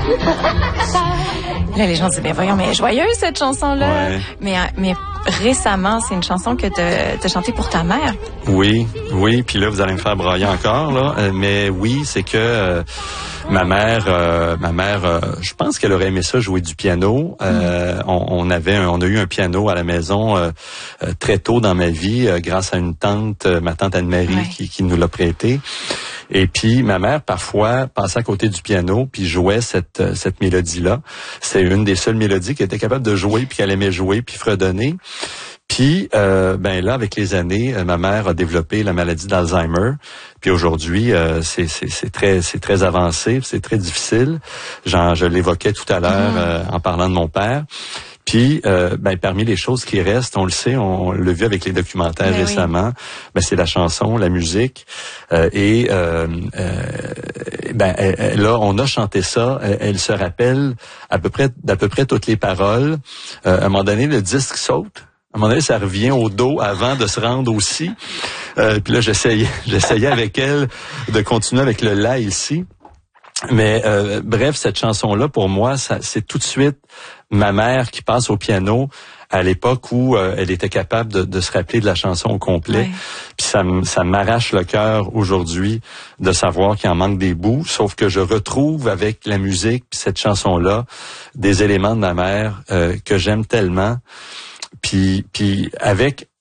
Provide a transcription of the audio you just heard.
Là, les gens disent, ben voyons, mais joyeuse cette chanson-là. Ouais. Mais récemment, c'est une chanson que t'as chantée pour ta mère. Oui, puis là, vous allez me faire brailler encore, là. Mais oui, c'est que ma mère, je pense qu'elle aurait aimé ça, jouer du piano. On a eu un piano à la maison très tôt dans ma vie, grâce à une tante, ma tante Anne-Marie, qui nous l'a prêté. Et puis, ma mère, parfois, passait à côté du piano, puis jouait cette mélodie-là. C'est une des seules mélodies qu'elle était capable de jouer, puis qu'elle aimait jouer, puis fredonner. Puis, ben là, avec les années, ma mère a développé la maladie d'Alzheimer. Puis aujourd'hui, c'est très avancé, c'est très difficile. Je l'évoquais tout à l'heure en parlant de mon père. Puis, ben, parmi les choses qui restent, on le sait, on l'a vu avec les documentaires récemment, ben, c'est la chanson, la musique. Là, on a chanté ça. Elle se rappelle d'à peu près toutes les paroles. À un moment donné, le disque saute. À un moment donné, ça revient au dos avant de se rendre aussi. Puis là, j'essayais avec elle de continuer avec le la ici. Mais bref, cette chanson-là, pour moi, c'est tout de suite ma mère qui passe au piano à l'époque où elle était capable de se rappeler de la chanson au complet. Ouais. Puis ça m'arrache le cœur aujourd'hui de savoir qu'il en manque des bouts, sauf que je retrouve avec la musique puis cette chanson-là des éléments de ma mère que j'aime tellement. Puis avec